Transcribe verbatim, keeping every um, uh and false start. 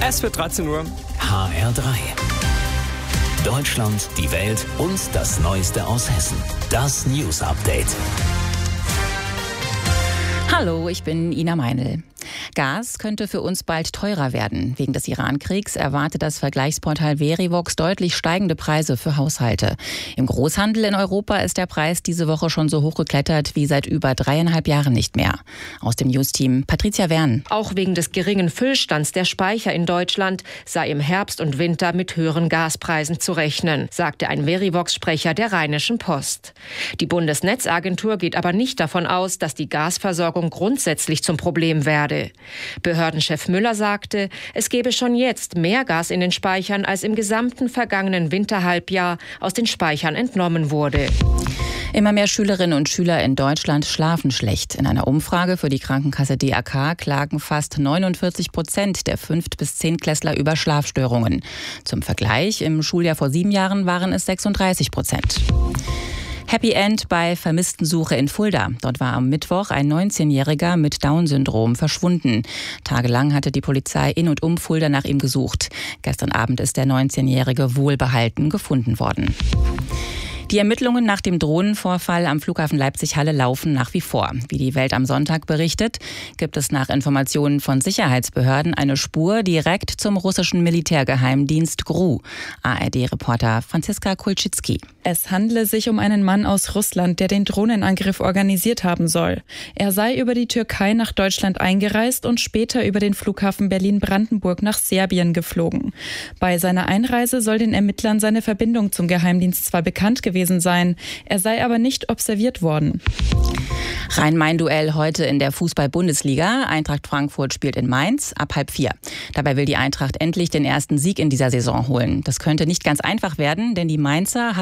Es wird dreizehn Uhr. H R drei. Deutschland, die Welt und das Neueste aus Hessen. Das News Update. Hallo, ich bin Ina Meinl. Gas könnte für uns bald teurer werden. Wegen des Iran-Kriegs erwartet das Vergleichsportal Verivox deutlich steigende Preise für Haushalte. Im Großhandel in Europa ist der Preis diese Woche schon so hoch geklettert wie seit über dreieinhalb Jahren nicht mehr. Aus dem News-Team Patricia Wern. Auch wegen des geringen Füllstands der Speicher in Deutschland sei im Herbst und Winter mit höheren Gaspreisen zu rechnen, sagte ein Verivox-Sprecher der Rheinischen Post. Die Bundesnetzagentur geht aber nicht davon aus, dass die Gasversorgung grundsätzlich zum Problem werde. Behördenchef Müller sagte, es gebe schon jetzt mehr Gas in den Speichern, als im gesamten vergangenen Winterhalbjahr aus den Speichern entnommen wurde. Immer mehr Schülerinnen und Schüler in Deutschland schlafen schlecht. In einer Umfrage für die Krankenkasse D A K klagen fast neunundvierzig Prozent der Fünft- bis Zehntklässler über Schlafstörungen. Zum Vergleich, im Schuljahr vor sieben Jahren waren es sechsunddreißig Prozent. Happy End bei Vermisstensuche in Fulda. Dort war am Mittwoch ein neunzehnjähriger mit Down-Syndrom verschwunden. Tagelang hatte die Polizei in und um Fulda nach ihm gesucht. Gestern Abend ist der neunzehnjährige wohlbehalten gefunden worden. Die Ermittlungen nach dem Drohnenvorfall am Flughafen Leipzig-Halle laufen nach wie vor. Wie die Welt am Sonntag berichtet, gibt es nach Informationen von Sicherheitsbehörden eine Spur direkt zum russischen Militärgeheimdienst G R U. A R D-Reporter Franziska Kulczycki. Es handle sich um einen Mann aus Russland, der den Drohnenangriff organisiert haben soll. Er sei über die Türkei nach Deutschland eingereist und später über den Flughafen Berlin-Brandenburg nach Serbien geflogen. Bei seiner Einreise soll den Ermittlern seine Verbindung zum Geheimdienst zwar bekannt gewesen sein, er sei aber nicht observiert worden. Rhein-Main-Duell heute in der Fußball-Bundesliga. Eintracht Frankfurt spielt in Mainz ab halb vier. Dabei will die Eintracht endlich den ersten Sieg in dieser Saison holen. Das könnte nicht ganz einfach werden, denn die Mainzer